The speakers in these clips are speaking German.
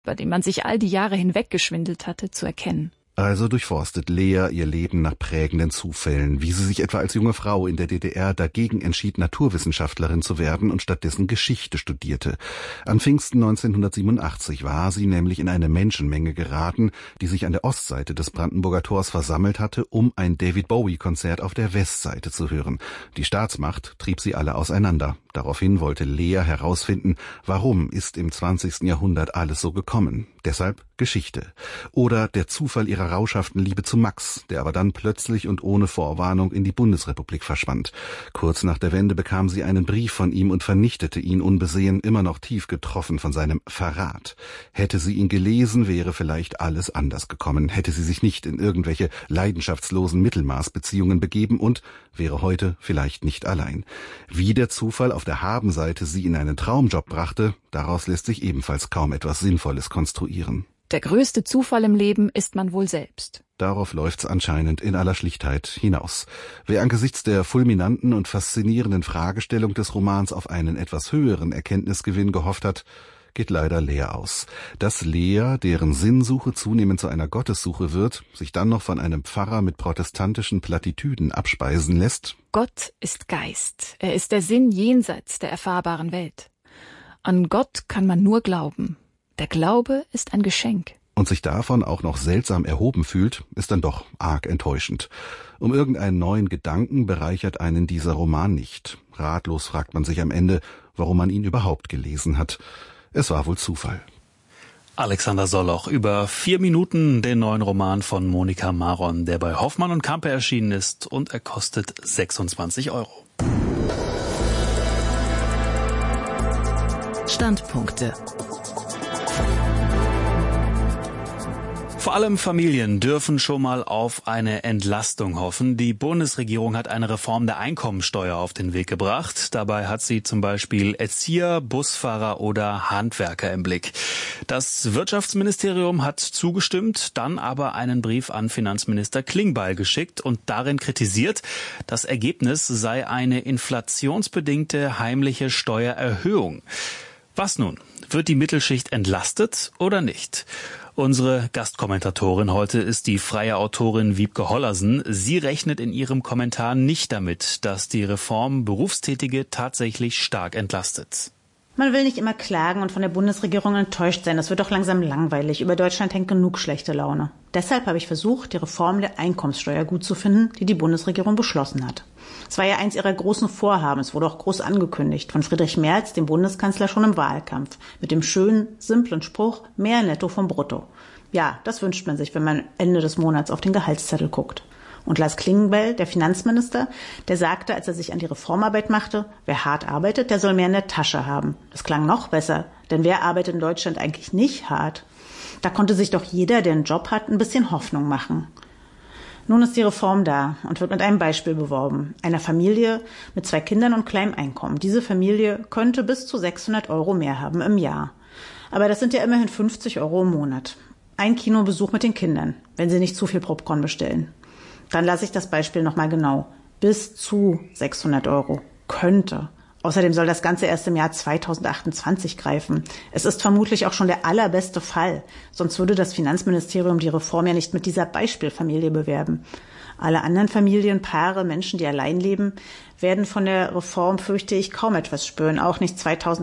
bei dem man sich all die Jahre hinweg geschwindelt hatte, zu erkennen. Also durchforstet Lea ihr Leben nach prägenden Zufällen, wie sie sich etwa als junge Frau in der DDR dagegen entschied, Naturwissenschaftlerin zu werden und stattdessen Geschichte studierte. An Pfingsten 1987 war sie nämlich in eine Menschenmenge geraten, die sich an der Ostseite des Brandenburger Tors versammelt hatte, um ein David-Bowie-Konzert auf der Westseite zu hören. Die Staatsmacht trieb sie alle auseinander. Daraufhin wollte Lea herausfinden, warum ist im 20. Jahrhundert alles so gekommen. Deshalb Geschichte. Oder der Zufall ihrer rauschhaften Liebe zu Max, der aber dann plötzlich und ohne Vorwarnung in die Bundesrepublik verschwand. Kurz nach der Wende bekam sie einen Brief von ihm und vernichtete ihn unbesehen, immer noch tief getroffen von seinem Verrat. Hätte sie ihn gelesen, wäre vielleicht alles anders gekommen, hätte sie sich nicht in irgendwelche leidenschaftslosen Mittelmaßbeziehungen begeben und wäre heute vielleicht nicht allein. Wie der Zufall auf der Habenseite sie in einen Traumjob brachte, daraus lässt sich ebenfalls kaum etwas Sinnvolles konstruieren. Der größte Zufall im Leben ist man wohl selbst. Darauf läuft's anscheinend in aller Schlichtheit hinaus. Wer angesichts der fulminanten und faszinierenden Fragestellung des Romans auf einen etwas höheren Erkenntnisgewinn gehofft hat, geht leider leer aus. Dass Lea, deren Sinnsuche zunehmend zu einer Gottessuche wird, sich dann noch von einem Pfarrer mit protestantischen Plattitüden abspeisen lässt. Gott ist Geist. Er ist der Sinn jenseits der erfahrbaren Welt. An Gott kann man nur glauben. Der Glaube ist ein Geschenk. Und sich davon auch noch seltsam erhoben fühlt, ist dann doch arg enttäuschend. Um irgendeinen neuen Gedanken bereichert einen dieser Roman nicht. Ratlos fragt man sich am Ende, warum man ihn überhaupt gelesen hat. Es war wohl Zufall. Alexander Solloch über 4 Minuten den neuen Roman von Monika Maron, der bei Hoffmann und Campe erschienen ist, und er kostet 26 €. Standpunkte. Vor allem Familien dürfen schon mal auf eine Entlastung hoffen. Die Bundesregierung hat eine Reform der Einkommensteuer auf den Weg gebracht. Dabei hat sie zum Beispiel Erzieher, Busfahrer oder Handwerker im Blick. Das Wirtschaftsministerium hat zugestimmt, dann aber einen Brief an Finanzminister Klingbeil geschickt und darin kritisiert, das Ergebnis sei eine inflationsbedingte heimliche Steuererhöhung. Was nun? Wird die Mittelschicht entlastet oder nicht? Unsere Gastkommentatorin heute ist die freie Autorin Wiebke Hollersen. Sie rechnet in ihrem Kommentar nicht damit, dass die Reform Berufstätige tatsächlich stark entlastet. Man will nicht immer klagen und von der Bundesregierung enttäuscht sein. Das wird doch langsam langweilig. Über Deutschland hängt genug schlechte Laune. Deshalb habe ich versucht, die Reform der Einkommenssteuer gut zu finden, die die Bundesregierung beschlossen hat. Es war ja eins ihrer großen Vorhaben. Es wurde auch groß angekündigt von Friedrich Merz, dem Bundeskanzler, schon im Wahlkampf. Mit dem schönen, simplen Spruch, mehr Netto vom Brutto. Ja, das wünscht man sich, wenn man Ende des Monats auf den Gehaltszettel guckt. Und Lars Klingbeil, der Finanzminister, der sagte, als er sich an die Reformarbeit machte, wer hart arbeitet, der soll mehr in der Tasche haben. Das klang noch besser, denn wer arbeitet in Deutschland eigentlich nicht hart? Da konnte sich doch jeder, der einen Job hat, ein bisschen Hoffnung machen. Nun ist die Reform da und wird mit einem Beispiel beworben. Einer Familie mit 2 Kindern und kleinem Einkommen. Diese Familie könnte bis zu 600 € mehr haben im Jahr. Aber das sind ja immerhin 50 € im Monat. Ein Kinobesuch mit den Kindern, wenn sie nicht zu viel Popcorn bestellen. Dann lasse ich das Beispiel nochmal genau. Bis zu 600 € könnte. Außerdem soll das Ganze erst im Jahr 2028 greifen. Es ist vermutlich auch schon der allerbeste Fall. Sonst würde das Finanzministerium die Reform ja nicht mit dieser Beispielfamilie bewerben. Alle anderen Familien, Paare, Menschen, die allein leben, werden von der Reform, fürchte ich, kaum etwas spüren. Auch nicht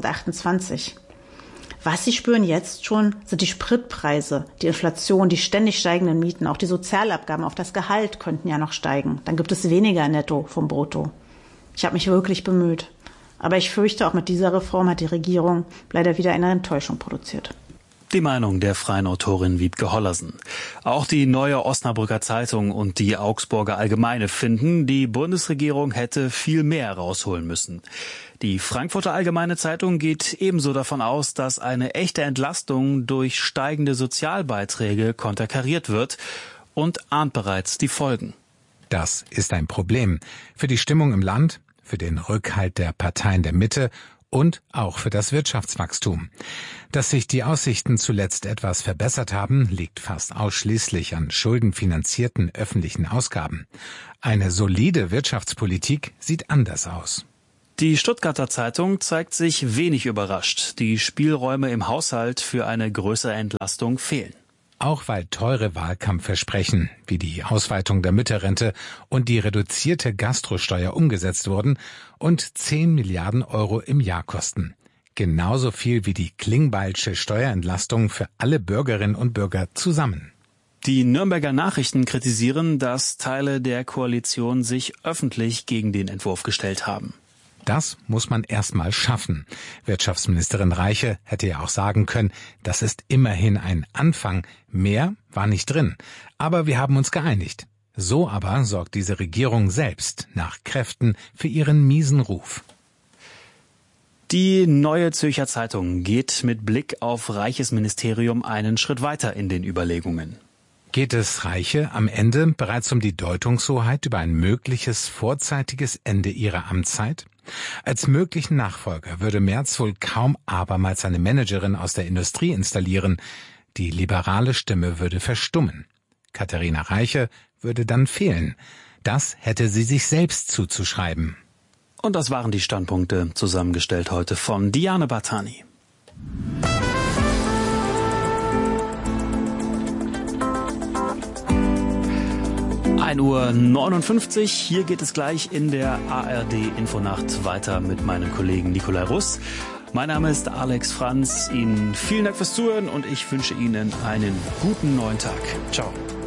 2028. Was sie spüren jetzt schon, sind die Spritpreise, die Inflation, die ständig steigenden Mieten, auch die Sozialabgaben auf das Gehalt könnten ja noch steigen. Dann gibt es weniger Netto vom Brutto. Ich habe mich wirklich bemüht. Aber ich fürchte, auch mit dieser Reform hat die Regierung leider wieder eine Enttäuschung produziert. Die Meinung der freien Autorin Wiebke Hollersen. Auch die Neue Osnabrücker Zeitung und die Augsburger Allgemeine finden, die Bundesregierung hätte viel mehr rausholen müssen. Die Frankfurter Allgemeine Zeitung geht ebenso davon aus, dass eine echte Entlastung durch steigende Sozialbeiträge konterkariert wird und ahnt bereits die Folgen. Das ist ein Problem für die Stimmung im Land, für den Rückhalt der Parteien der Mitte und auch für das Wirtschaftswachstum. Dass sich die Aussichten zuletzt etwas verbessert haben, liegt fast ausschließlich an schuldenfinanzierten öffentlichen Ausgaben. Eine solide Wirtschaftspolitik sieht anders aus. Die Stuttgarter Zeitung zeigt sich wenig überrascht. Die Spielräume im Haushalt für eine größere Entlastung fehlen. Auch weil teure Wahlkampfversprechen wie die Ausweitung der Mütterrente und die reduzierte Gastrosteuer umgesetzt wurden und 10 Milliarden Euro im Jahr kosten. Genauso viel wie die Klingbeilsche Steuerentlastung für alle Bürgerinnen und Bürger zusammen. Die Nürnberger Nachrichten kritisieren, dass Teile der Koalition sich öffentlich gegen den Entwurf gestellt haben. Das muss man erst mal schaffen. Wirtschaftsministerin Reiche hätte ja auch sagen können, das ist immerhin ein Anfang. Mehr war nicht drin. Aber wir haben uns geeinigt. So aber sorgt diese Regierung selbst nach Kräften für ihren miesen Ruf. Die Neue Zürcher Zeitung geht mit Blick auf Reiches Ministerium einen Schritt weiter in den Überlegungen. Geht es Reiche am Ende bereits um die Deutungshoheit über ein mögliches vorzeitiges Ende ihrer Amtszeit? Als möglichen Nachfolger würde Merz wohl kaum abermals eine Managerin aus der Industrie installieren. Die liberale Stimme würde verstummen. Katharina Reiche würde dann fehlen. Das hätte sie sich selbst zuzuschreiben. Und das waren die Standpunkte, zusammengestellt heute von Diane Bartani. 1:59 Uhr, hier geht es gleich in der ARD-Infonacht weiter mit meinem Kollegen Nikolai Russ. Mein Name ist Alex Franz, Ihnen vielen Dank fürs Zuhören und ich wünsche Ihnen einen guten neuen Tag. Ciao.